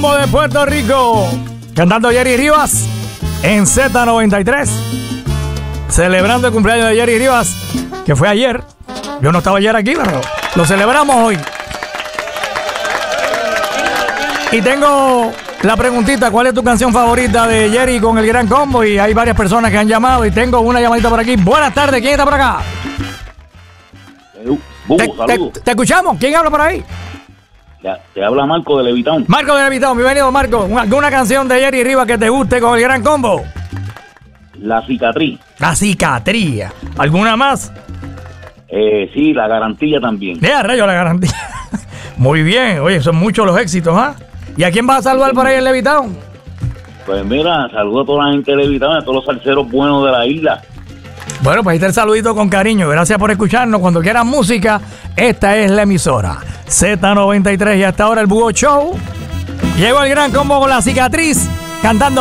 De Puerto Rico, cantando Jerry Rivas en Z93, celebrando el cumpleaños de Jerry Rivas, que fue ayer. Yo no estaba ayer aquí, pero lo celebramos hoy. Y tengo la preguntita: ¿cuál es tu canción favorita de Jerry con el Gran Combo? Y hay varias personas que han llamado y tengo una llamadita por aquí. Buenas tardes, ¿quién está por acá? Te escuchamos, ¿quién habla por ahí? Te habla Marco de Levitown. Marco de Levitown, bienvenido Marco. ¿Alguna canción de Jerry Rivas que te guste con el Gran Combo? La cicatriz. La cicatriz. ¿Alguna más? Sí, La garantía también. Rayo, La garantía. Muy bien, oye, son muchos los éxitos, ¿ah? ¿Y a quién vas a saludar por ahí en Levitown? Pues mira, saludo a toda la gente de Levitown, a todos los salseros buenos de la isla. Bueno, pues ahí está el saludito con cariño. Gracias por escucharnos. Cuando quieran música, esta es la emisora Z93 y hasta ahora el Búho Show. Llegó el Gran Combo con La cicatriz, cantando